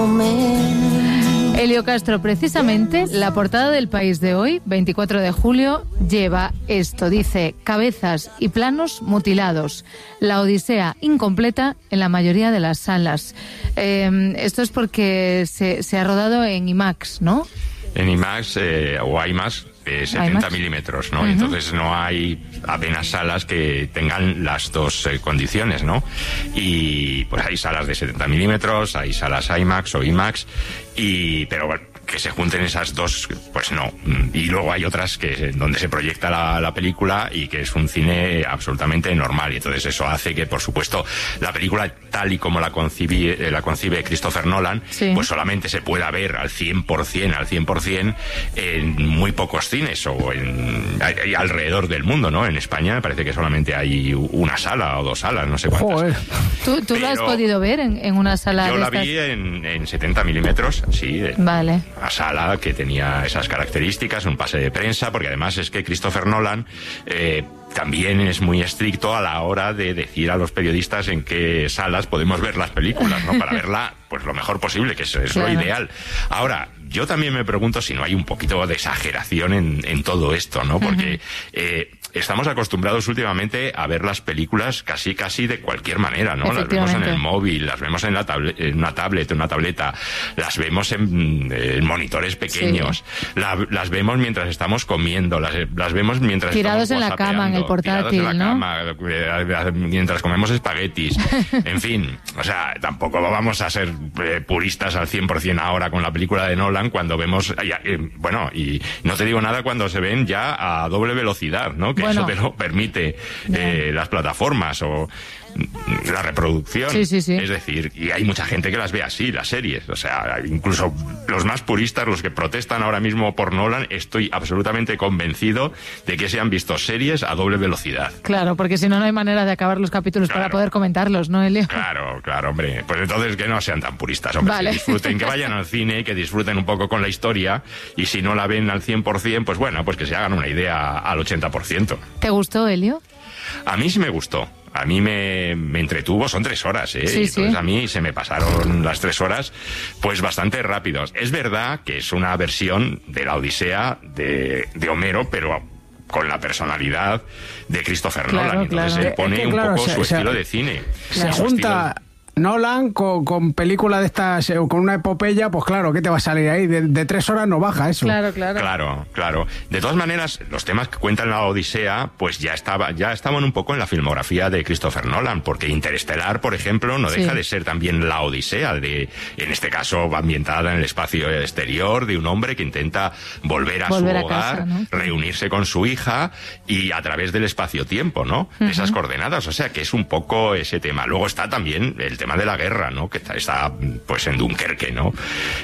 Elio Castro, precisamente la portada del País de hoy, 24 de julio, lleva esto. Dice: cabezas y planos mutilados. La Odisea incompleta en la mayoría de las salas. Esto es porque se ha rodado en IMAX, ¿no? En IMAX o IMAX. 70 milímetros, ¿no? Entonces no hay apenas salas que tengan las dos condiciones, ¿no? Y pues hay salas de 70 milímetros, hay salas IMAX o IMAX, pero bueno, que se junten esas dos, pues no. Y luego hay otras donde se proyecta la película y que es un cine absolutamente normal. Y entonces eso hace que, por supuesto, la película, tal y como la concibe Christopher Nolan, sí, pues solamente se pueda ver al 100% en muy pocos cines o alrededor del mundo, ¿no? En España me parece que solamente hay una sala o dos salas, no sé cuántas. Joder. ¿Tú lo has podido ver en una sala? Yo la vi en 70 milímetros, sí. Vale. Una sala que tenía esas características, un pase de prensa, porque además es que Christopher Nolan también es muy estricto a la hora de decir a los periodistas en qué salas podemos ver las películas, ¿no? Para verla pues lo mejor posible, que es claro, lo ideal. Ahora, yo también me pregunto si no hay un poquito de exageración en todo esto, ¿no? Porque estamos acostumbrados últimamente a ver las películas casi de cualquier manera, ¿no? Las vemos en el móvil, las vemos en una tableta, las vemos en monitores pequeños, sí, las vemos mientras estamos comiendo, las vemos mientras tirados estamos en la cama, en el portátil, en la ¿no? cama, mientras comemos espaguetis. En fin, o sea, tampoco vamos a ser puristas al 100% ahora con la película de Nolan cuando vemos, bueno, y no te digo nada cuando se ven ya a doble velocidad, ¿no? Que eso te lo permite las plataformas o la reproducción. Sí, sí, sí. Es decir, y hay mucha gente que las ve así, las series. O sea, incluso los más puristas, los que protestan ahora mismo por Nolan, estoy absolutamente convencido de que se han visto series a doble velocidad. Claro, porque si no, no hay manera de acabar los capítulos para poder comentarlos, ¿no, Elio? Claro, hombre. Pues entonces que no sean tan puristas, hombre. Vale. Que disfruten, que vayan al cine, que disfruten un poco con la historia, y si no la ven al 100%, pues bueno, pues que se hagan una idea al 80%. ¿Te gustó, Elio? A mí sí me gustó. A mí me entretuvo, son 3 horas, ¿eh? Sí, entonces sí. A mí se me pasaron las 3 horas, pues bastante rápidos. Es verdad que es una versión de la Odisea de Homero, pero con la personalidad de Christopher Nolan. Entonces él pone un poco su estilo de cine. Se junta Nolan con película de estas, con una epopeya, pues claro, ¿qué te va a salir ahí? De 3 horas no baja eso. Claro. De todas maneras, los temas que cuentan la Odisea, pues ya estaban un poco en la filmografía de Christopher Nolan, porque Interestelar, por ejemplo, no deja de ser también la Odisea, en este caso ambientada en el espacio exterior, de un hombre que intenta volver a su hogar, casa, ¿no? Reunirse con su hija, y a través del espacio-tiempo, ¿no? Esas coordenadas, o sea que es un poco ese tema. Luego está también el tema de la guerra, ¿no? Que está pues en Dunkerque, ¿no?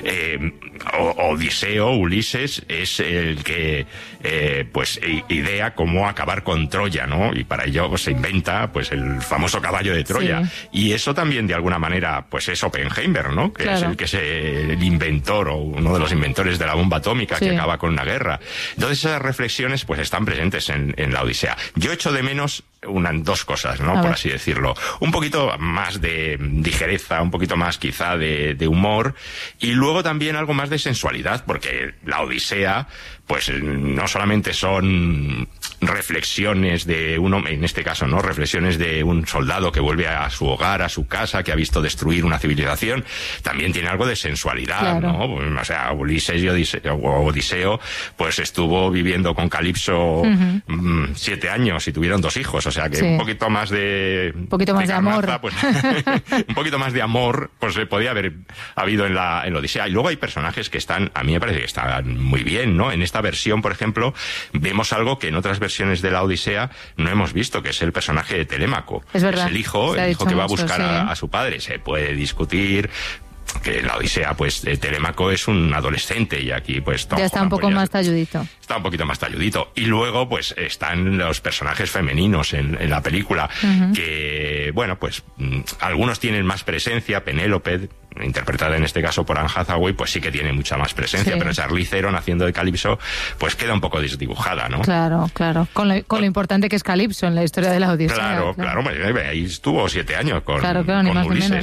Ulises es el que pues idea cómo acabar con Troya, ¿no? Y para ello pues, se inventa pues el famoso caballo de Troya. Sí. Y eso también de alguna manera pues es Oppenheimer, ¿no? Que es el que es el inventor o uno de los inventores de la bomba atómica que acaba con una guerra. Entonces esas reflexiones pues están presentes en la Odisea. Yo echo de menos dos cosas, ¿no? Por así decirlo. Un poquito más de ligereza, un poquito más quizá de humor, y luego también algo más de sensualidad, porque la Odisea pues no solamente son reflexiones de un hombre, en este caso, ¿no? Reflexiones de un soldado que vuelve a su hogar, a su casa, que ha visto destruir una civilización, también tiene algo de sensualidad, ¿no? O sea, Ulises y Odiseo, pues estuvo viviendo con Calipso 7 años y tuvieron 2 hijos, o sea que un poquito más de... Un poquito más de amor. Pues, un poquito más de amor, pues podía haber habido en la Odisea. Y luego hay personajes que a mí me parece que están muy bien, ¿no? En esta versión, por ejemplo, vemos algo que en otras versiones de la Odisea no hemos visto, que es el personaje de Telémaco. Es verdad. Es el hijo que va a buscar a su padre. Se puede discutir que en la Odisea, pues Telémaco es un adolescente y aquí pues ya está un poco más talludito. Está un poquito más talludito. Y luego pues están los personajes femeninos en la película, que bueno, pues algunos tienen más presencia. Penélope, interpretada en este caso por Anne Hathaway, pues sí que tiene mucha más presencia, pero Charlize Theron haciendo de Calipso pues queda un poco desdibujada, ¿no? Claro. Con lo importante que es Calipso en la historia de la Odisea. Claro. Ahí estuvo 7 años con ni más Ulises. ni menos.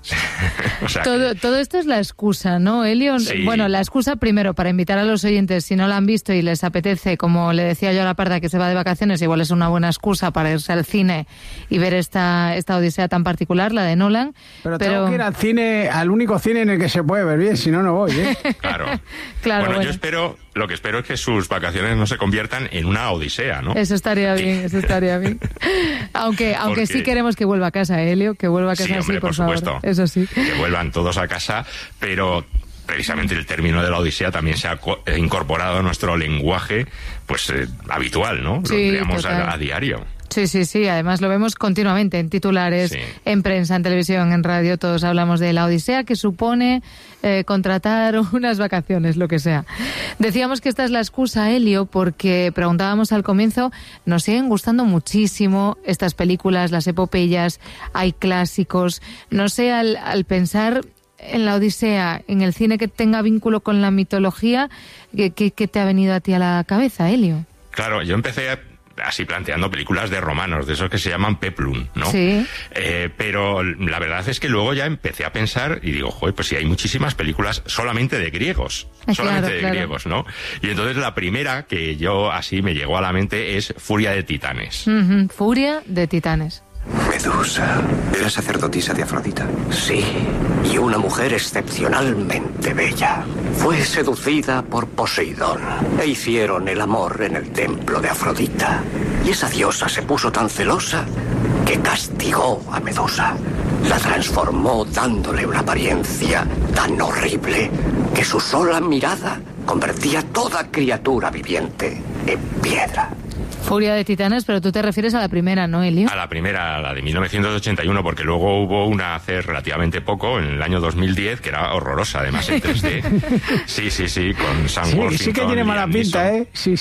O sea todo esto es la excusa, ¿no, Elio? Sí. Bueno, la excusa primero para invitar a los oyentes, si no la han visto y les apetece, como le decía yo a la Parda, que se va de vacaciones, igual es una buena excusa para irse al cine y ver esta odisea tan particular, la de Nolan. Pero tengo que ir al cine, al único cine en el que se puede ver bien, si no, no voy, ¿eh? Claro. Claro, Bueno, lo que espero es que sus vacaciones no se conviertan en una odisea, ¿no? Eso estaría bien, eso estaría bien. Aunque Porque... sí queremos que vuelva a casa, Elio, que vuelva a casa, Sí, hombre, por supuesto. favor. Eso sí. Que vuelvan todos a casa, pero precisamente el término de la odisea también se ha incorporado a nuestro lenguaje, pues habitual, ¿no? Lo Sí, empleamos total. a diario. Sí, además lo vemos continuamente en titulares, Sí. en prensa, en televisión, en radio, todos hablamos de la odisea que supone contratar unas vacaciones, lo que sea. Decíamos que esta es la excusa, Elio, porque preguntábamos al comienzo, nos siguen gustando muchísimo estas películas, las epopeyas, hay clásicos, no sé, al pensar en la odisea, en el cine que tenga vínculo con la mitología, ¿qué te ha venido a ti a la cabeza, Elio? Claro, yo empecé así planteando películas de romanos, de esos que se llaman peplum, ¿no? Sí. Pero la verdad es que luego ya empecé a pensar y digo, joder, pues sí, hay muchísimas películas solamente de griegos, griegos, ¿no? Y entonces la primera que yo así me llegó a la mente es Furia de Titanes. Uh-huh. Furia de Titanes. Medusa, ¿era sacerdotisa de Afrodita? Sí, y una mujer excepcionalmente bella. Fue seducida por Poseidón e hicieron el amor en el templo de Afrodita. Y esa diosa se puso tan celosa que castigó a Medusa. La transformó dándole una apariencia tan horrible que su sola mirada convertía toda criatura viviente en piedra. Furia de Titanes, pero tú te refieres a la primera, ¿no, Elio? A la primera, a la de 1981, porque luego hubo una hace relativamente poco, en el año 2010, que era horrorosa, además en 3D. Sí, con Sam Worthington. Sí que tiene mala pinta, ¿eh? Sí.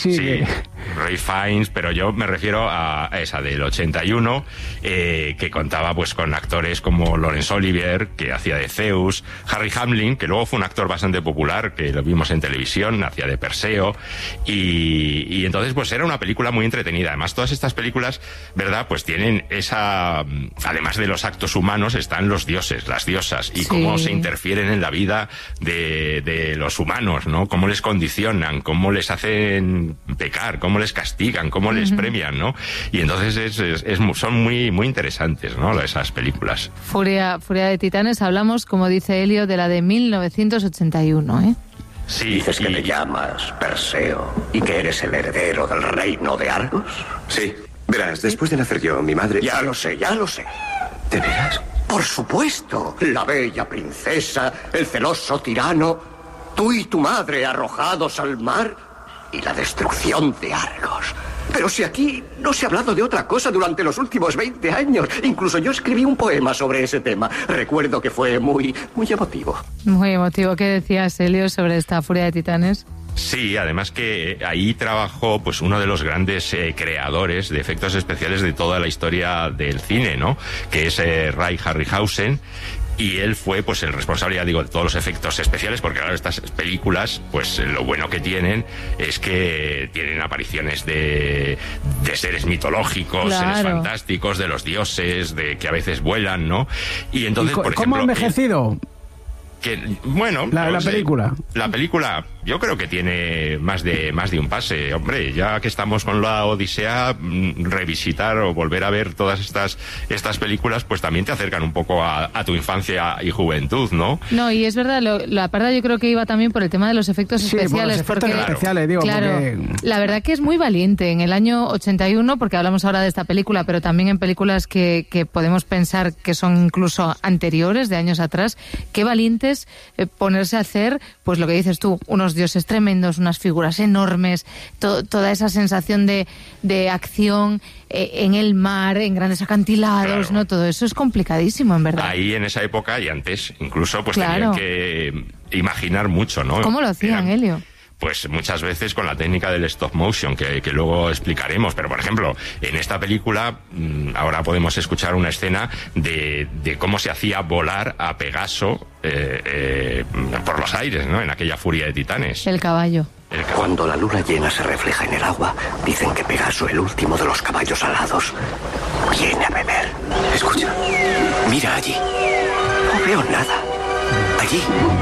Ray Fiennes, pero yo me refiero a esa del 81, que contaba pues con actores como Laurence Olivier, que hacía de Zeus, Harry Hamlin, que luego fue un actor bastante popular, que lo vimos en televisión, hacía de Perseo, y entonces pues era una película muy entretenida. Además, todas estas películas, ¿verdad? Pues tienen esa... Además de los actos humanos, están los dioses, las diosas, y cómo se interfieren en la vida de los humanos, ¿no? Cómo les condicionan, cómo les hacen pecar, cómo les castigan, cómo les premian, ¿no? Y entonces son muy interesantes, ¿no? Esas películas. Furia de Titanes, hablamos, como dice Elio, de la de 1981, ¿eh? Sí, ¿Dices que te llamas Perseo y que eres el heredero del reino de Argos? Sí. Verás, después de nacer yo, mi madre... Ya lo sé. ¿De veras? Por supuesto, la bella princesa, el celoso tirano, tú y tu madre arrojados al mar y la destrucción de Argos. Pero si aquí no se ha hablado de otra cosa durante los últimos 20 años. Incluso yo escribí un poema sobre ese tema. Recuerdo que fue muy emotivo. Muy emotivo. ¿Qué decías, Elio, sobre esta Furia de Titanes? Sí, además que ahí trabajó pues uno de los grandes creadores de efectos especiales de toda la historia del cine, ¿no? Que es Ray Harryhausen. Y él fue pues el responsable, ya digo, de todos los efectos especiales, porque claro, estas películas, pues lo bueno que tienen es que tienen apariciones de seres mitológicos, seres fantásticos, de los dioses, de que a veces vuelan, ¿no? Y entonces, por ejemplo... ¿Cómo ha envejecido? Bueno, la película. La película, yo creo que tiene más de un pase. Hombre, ya que estamos con la Odisea, revisitar o volver a ver todas estas películas, pues también te acercan un poco a tu infancia y juventud, ¿no? No, y es verdad, la Parda yo creo que iba también por el tema de los efectos especiales. Por los efectos especiales, digo, porque... La verdad que es muy valiente. En el año 81, porque hablamos ahora de esta película, pero también en películas que podemos pensar que son incluso anteriores, de años atrás, qué valientes ponerse a hacer, pues lo que dices tú, unos dioses tremendos, unas figuras enormes, toda esa sensación de acción en el mar, en grandes acantilados, ¿no? Todo eso es complicadísimo, en verdad. Ahí en esa época y antes, incluso, pues tenían que imaginar mucho, ¿no? ¿Cómo lo hacían, Elio? Pues muchas veces con la técnica del stop motion, que luego explicaremos. Pero, por ejemplo, en esta película, ahora podemos escuchar una escena de cómo se hacía volar a Pegaso por los aires, ¿no? En aquella Furia de Titanes. El caballo. Cuando la luna llena se refleja en el agua, dicen que Pegaso, el último de los caballos alados, viene a beber. Escucha, mira allí. No veo nada. Allí.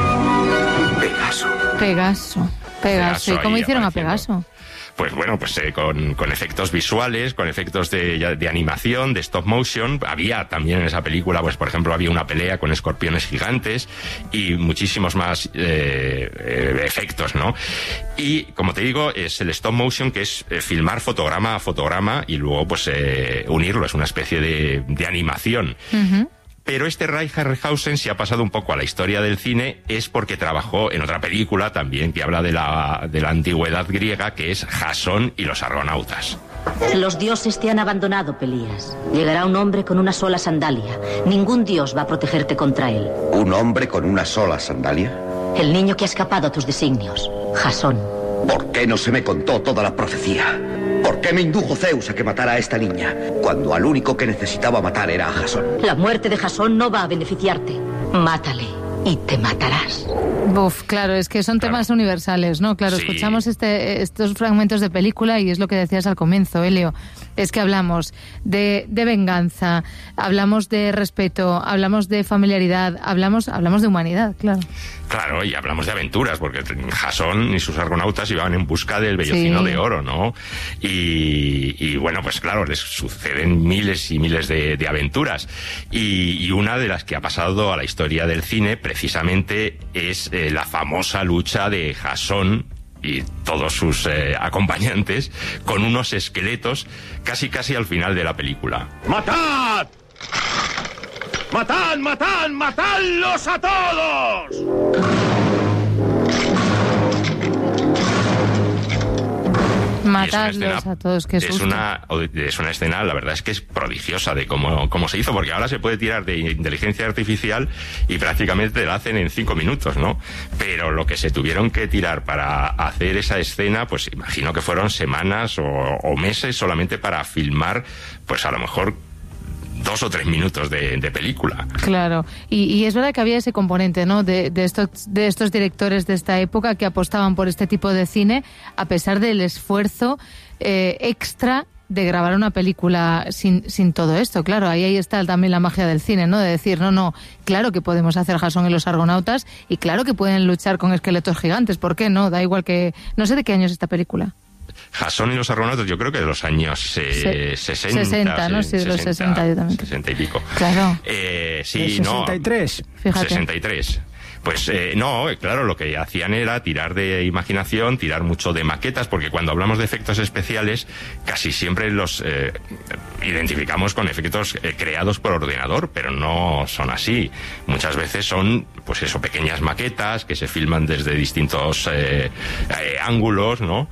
Pegaso. ¿Y cómo hicieron a Pegaso? Pues bueno, pues con efectos visuales, con efectos de animación, de stop motion. Había también en esa película, pues por ejemplo, había una pelea con escorpiones gigantes y muchísimos más efectos, ¿no? Y como te digo, es el stop motion, que es filmar fotograma a fotograma y luego pues unirlo. Es una especie de animación. Uh-huh. Pero este Ray Harryhausen, si ha pasado un poco a la historia del cine, es porque trabajó en otra película también que habla de la antigüedad griega, que es Jasón y los argonautas. Los dioses te han abandonado, Pelías. Llegará un hombre con una sola sandalia. Ningún dios va a protegerte contra él. ¿Un hombre con una sola sandalia? El niño que ha escapado a tus designios, Jasón. ¿Por qué no se me contó toda la profecía? ¿Por qué me indujo Zeus a que matara a esta niña, cuando al único que necesitaba matar era a Jasón? La muerte de Jasón no va a beneficiarte. Mátale y te matarás. Uf, claro, es que son temas universales, ¿no? Claro, sí. Escuchamos estos fragmentos de película y es lo que decías al comienzo, Elio. Es que hablamos de venganza, hablamos de respeto, hablamos de familiaridad, hablamos de humanidad, claro. Claro, y hablamos de aventuras, porque Jasón y sus argonautas iban en busca del vellocino de oro, ¿no? Y bueno, pues claro, les suceden miles y miles de aventuras. Y una de las que ha pasado a la historia del cine, precisamente, es la famosa lucha de Jasón y todos sus acompañantes con unos esqueletos casi al final de la película. ¡Matad! ¡Matad, matad, matadlos a todos! Matarlos a todos, qué susto. Es una escena, la verdad es que es prodigiosa de cómo se hizo, porque ahora se puede tirar de inteligencia artificial y prácticamente la hacen en 5 minutos, ¿no? Pero lo que se tuvieron que tirar para hacer esa escena, pues imagino que fueron semanas o meses solamente para filmar, pues a lo mejor 2 o 3 minutos de película. Claro, y es verdad que había ese componente, ¿no? De estos directores de esta época que apostaban por este tipo de cine, a pesar del esfuerzo extra de grabar una película sin todo esto. Claro, ahí está también la magia del cine, ¿no? De decir, no, claro que podemos hacer Jasón y los argonautas y claro que pueden luchar con esqueletos gigantes. ¿Por qué no? Da igual que... No sé de qué año es esta película. Jasón y los argonautas, yo creo que de los años 60. 60, ¿no? Sí, de los 60 yo también. 60 y pico. Claro. Sí, 63. Fíjate. 63. Pues no, claro, lo que hacían era tirar de imaginación, tirar mucho de maquetas, porque cuando hablamos de efectos especiales, casi siempre los identificamos con efectos creados por ordenador, pero no son así. Muchas veces son, pues eso, pequeñas maquetas que se filman desde distintos ángulos, ¿no?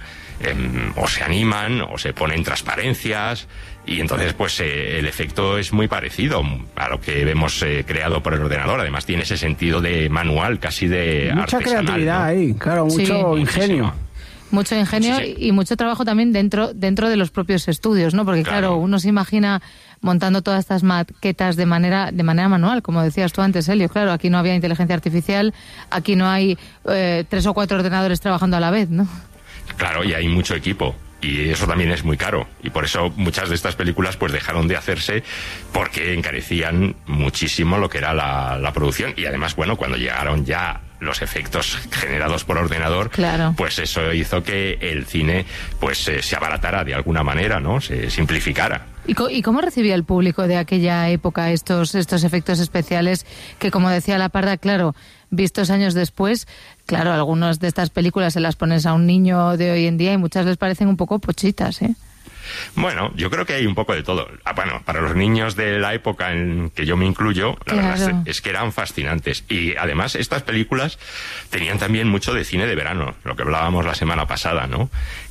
O se animan, o se ponen transparencias, y entonces pues el efecto es muy parecido a lo que vemos creado por el ordenador. Además tiene ese sentido de manual, casi de mucha artesanal, creatividad, ¿no? Ahí, claro, mucho ingenio. Mucho ingenio y mucho trabajo también dentro de los propios estudios, ¿no? Porque claro, uno se imagina montando todas estas maquetas de manera manual, como decías tú antes, Elio. Claro, aquí no había inteligencia artificial, aquí no hay 3 o 4 ordenadores trabajando a la vez, ¿no? Claro, y hay mucho equipo. Y eso también es muy caro. Y por eso muchas de estas películas pues dejaron de hacerse, porque encarecían muchísimo lo que era la producción. Y además, bueno, cuando llegaron ya los efectos generados por ordenador, claro, pues eso hizo que el cine pues se abaratara de alguna manera, ¿no? Se simplificara. ¿Y cómo recibía el público de aquella época estos efectos especiales que, como decía La Parda, claro, vistos años después, claro, algunas de estas películas se las pones a un niño de hoy en día y muchas les parecen un poco pochitas, ¿eh? Bueno, yo creo que hay un poco de todo. Bueno, para los niños de la época en que yo me incluyo, la verdad es que eran fascinantes. Y además estas películas tenían también mucho de cine de verano, lo que hablábamos la semana pasada, ¿no?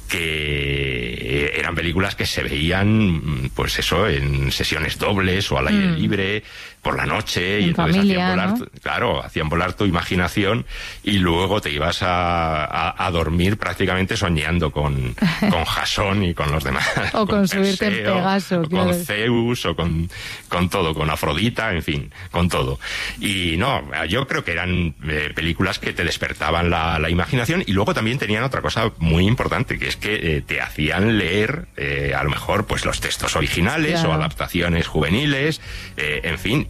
Que eran películas que se veían, pues eso, en sesiones dobles o al aire libre, por la noche, y entonces familia, hacían volar tu imaginación y luego te ibas a dormir prácticamente soñando con Jasón y con los demás. O con subirte en Pegaso. Con Zeus, o con todo, con Afrodita, en fin, con todo. Y no, yo creo que eran películas que te despertaban la imaginación, y luego también tenían otra cosa muy importante, que es que te hacían leer a lo mejor pues los textos originales, claro, o adaptaciones juveniles, en fin.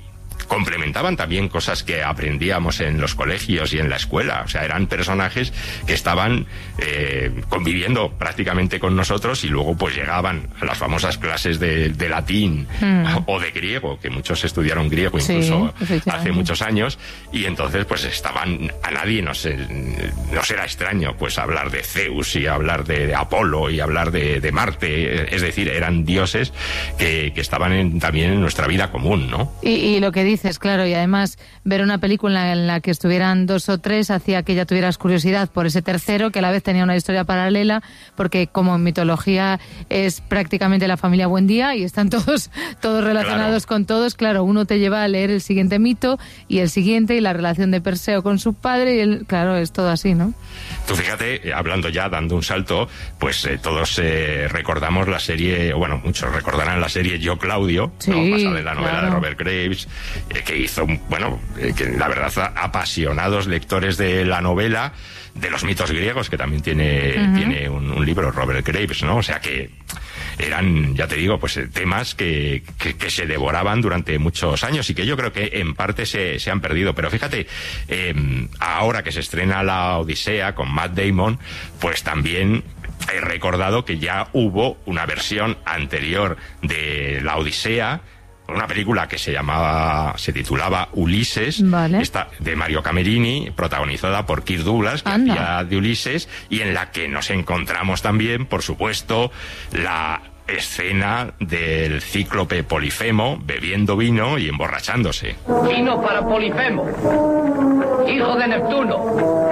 complementaban también cosas que aprendíamos en los colegios y en la escuela. O sea, eran personajes que estaban conviviendo prácticamente con nosotros y luego pues llegaban a las famosas clases de latín o de griego, que muchos estudiaron griego incluso hace muchos años, y entonces pues estaban, a nadie nos era extraño pues hablar de Zeus y hablar de Apolo y hablar de Marte, es decir, eran dioses que estaban también en nuestra vida común, ¿no? Y lo que dices, claro, y además ver una película en la que estuvieran 2 o 3 hacía que ya tuvieras curiosidad por ese tercero, que a la vez tenía una historia paralela, porque como en mitología es prácticamente la familia Buendía y están todos relacionados con todos, claro, uno te lleva a leer el siguiente mito y el siguiente y la relación de Perseo con su padre y claro, es todo así, ¿no? Tú fíjate, hablando ya, dando un salto, pues todos recordamos la serie, bueno, muchos recordarán la serie Yo Claudio, ¿no? Basada en la novela de Robert Graves, que hizo, que la verdad apasionados lectores de la novela, de los mitos griegos, que también tiene un libro, Robert Graves, ¿no? O sea que eran, ya te digo, pues temas que se devoraban durante muchos años y que yo creo que en parte se han perdido. Pero fíjate, ahora que se estrena La Odisea con Matt Damon, pues también he recordado que ya hubo una versión anterior de La Odisea, una película que se titulaba Ulises, de Mario Camerini, protagonizada por Kirk Douglas, que hacía de Ulises, y en la que nos encontramos también, por supuesto, la escena del cíclope Polifemo bebiendo vino y emborrachándose. Vino para Polifemo, hijo de Neptuno.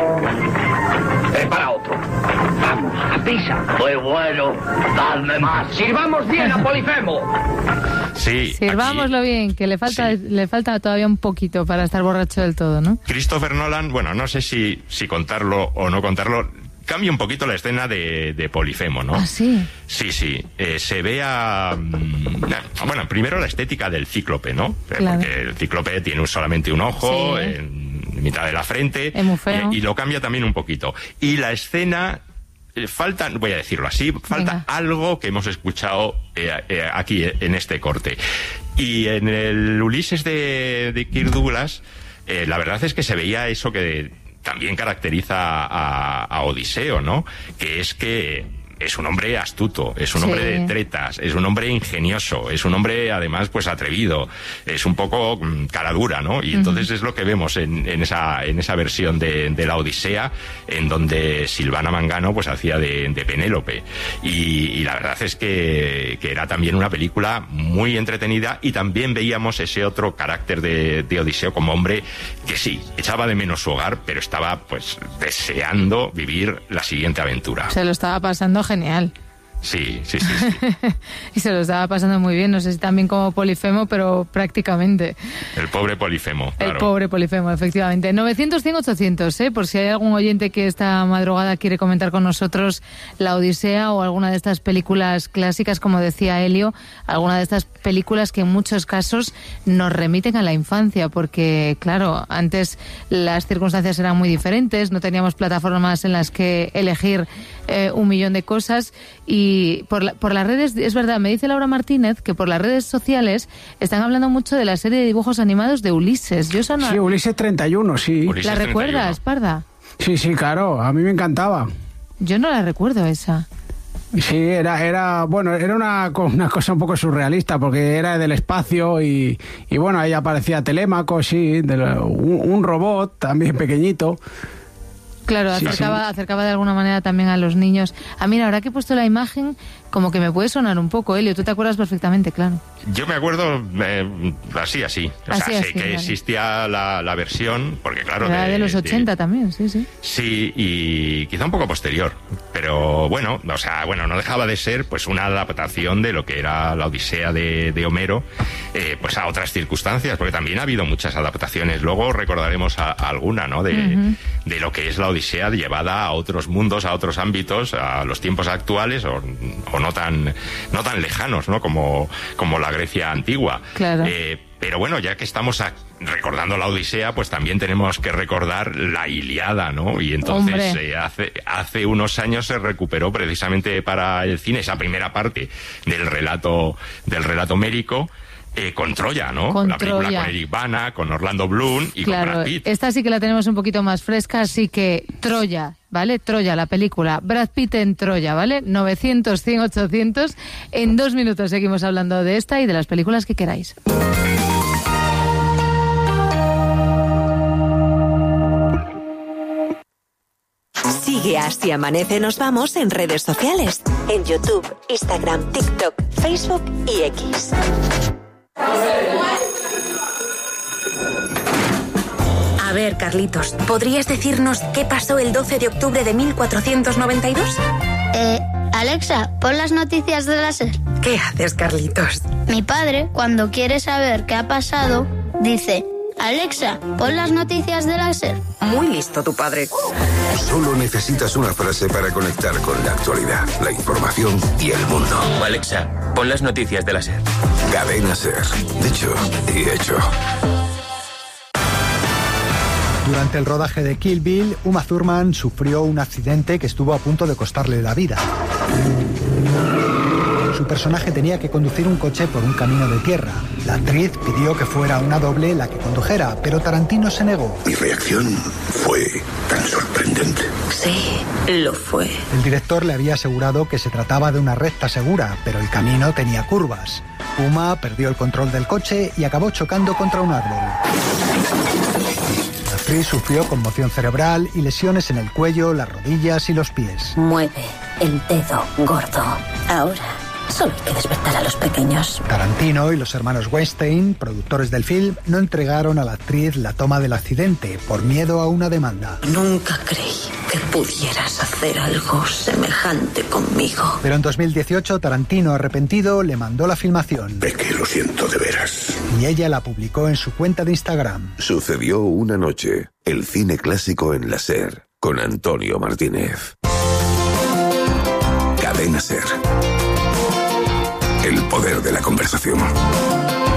Para otro. Vamos, a prisa. Muy bueno, dadme más. Sirvamos bien a Polifemo. Sí. Sirvámoslo bien, que le falta todavía un poquito para estar borracho del todo, ¿no? Christopher Nolan, bueno, no sé si contarlo o no contarlo, cambia un poquito la escena de Polifemo, ¿no? Ah, sí. Sí. Se ve bueno, primero la estética del cíclope, ¿no? Claro. Porque el cíclope tiene solamente un ojo en mitad de la frente. Es muy feo. Y lo cambia también un poquito. Y la escena... falta, voy a decirlo así, falta algo que hemos escuchado aquí en este corte. Y en el Ulises de Kirk Douglas, la verdad es que se veía eso que también caracteriza a Odiseo, ¿no? Que es que es un hombre astuto, es un hombre de tretas, es un hombre ingenioso, es un hombre además pues atrevido, es un poco cara dura, ¿no? Y entonces es lo que vemos en esa versión de la Odisea, en donde Silvana Mangano pues hacía de Penélope. Y la verdad es que era también una película muy entretenida, y también veíamos ese otro carácter de Odiseo como hombre que sí, echaba de menos su hogar, pero estaba pues deseando vivir la siguiente aventura. Se lo estaba pasando genial. Sí. Y se lo estaba pasando muy bien, no sé si también como Polifemo, pero prácticamente. El pobre Polifemo, claro. El pobre Polifemo, efectivamente. 900-100-800, por si hay algún oyente que esta madrugada quiere comentar con nosotros La Odisea o alguna de estas películas clásicas, como decía Helio, alguna de estas películas que en muchos casos nos remiten a la infancia, porque, claro, antes las circunstancias eran muy diferentes, no teníamos plataformas en las que elegir 1.000.000 de cosas, y por las redes, es verdad, me dice Laura Martínez que por las redes sociales están hablando mucho de la serie de dibujos animados de Ulises. Sí, Ulises 31, sí. Ulises ¿la 31. Recuerdas, Parda? Sí, claro, a mí me encantaba. Yo no la recuerdo esa. Sí, era una cosa un poco surrealista, porque era del espacio y bueno, ahí aparecía Telémaco, sí, un robot también pequeñito. Claro, acercaba de alguna manera también a los niños. Mira, ahora que he puesto la imagen, como que me puede sonar un poco, Helio. Tú te acuerdas perfectamente, claro. Yo me acuerdo así. O sea, sé que existía la versión, porque claro... Era de los 80 también, sí. Sí, y quizá un poco posterior. Pero bueno, no dejaba de ser pues una adaptación de lo que era la Odisea de Homero, pues a otras circunstancias, porque también ha habido muchas adaptaciones. Luego recordaremos alguna, ¿no? De lo que es la Odisea llevada a otros mundos, a otros ámbitos, a los tiempos actuales o no tan lejanos, ¿no? Como la Grecia antigua. Claro. Pero bueno, ya que estamos recordando la Odisea, pues también tenemos que recordar la Ilíada, ¿no? Y entonces hace unos años se recuperó precisamente para el cine esa primera parte del relato homérico, con Troya, ¿no? Con la película Troya. con Eric Bana, con Orlando Bloom y Claro, con Brad Pitt. esta sí que la tenemos un poquito más fresca, así que Troya, ¿vale? Troya, la película. Brad Pitt en Troya, ¿vale? 900, 100, 800. En 2 minutos seguimos hablando de esta y de las películas que queráis. Sigue Así Amanece Nos Vamos en redes sociales. En YouTube, Instagram, TikTok, Facebook y X. A ver, Carlitos, ¿podrías decirnos qué pasó el 12 de octubre de 1492? Alexa, pon las noticias de la SER. ¿Qué haces, Carlitos? Mi padre, cuando quiere saber qué ha pasado, dice: Alexa, pon las noticias de la SER. Muy listo tu padre. Solo necesitas una frase para conectar con la actualidad, la información y el mundo. Alexa, pon las noticias de la SER. Cadena SER. Dicho y hecho. Durante el rodaje de Kill Bill, Uma Thurman sufrió un accidente que estuvo a punto de costarle la vida. Su personaje tenía que conducir un coche por un camino de tierra. La actriz pidió que fuera una doble la que condujera, pero Tarantino se negó. Mi reacción fue tan sorprendente. Sí, lo fue. El director le había asegurado que se trataba de una recta segura, pero el camino tenía curvas. Uma perdió el control del coche y acabó chocando contra un árbol. La actriz sufrió conmoción cerebral y lesiones en el cuello, las rodillas y los pies. Mueve el dedo gordo. Ahora solo hay que despertar a los pequeños. Tarantino y los hermanos Weinstein, productores del film, no entregaron a la actriz la toma del accidente por miedo a una demanda. Nunca creí que pudieras hacer algo semejante conmigo. Pero en 2018, Tarantino, arrepentido, le mandó la filmación. Becky, lo siento de veras. Y ella la publicó en su cuenta de Instagram. Sucedió una noche. El cine clásico en la SER, con Antonio Martínez. Cadena SER. El poder de la conversación.